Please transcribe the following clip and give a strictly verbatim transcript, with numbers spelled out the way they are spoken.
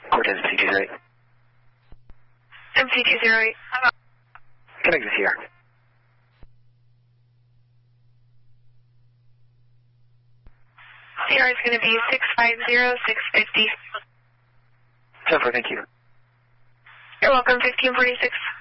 Cortez M C two zero eight. M C two zero eight. Connect to C R. C R is going to be six five zero, six fifty. ten four, thank you. You're welcome, fifteen forty-six.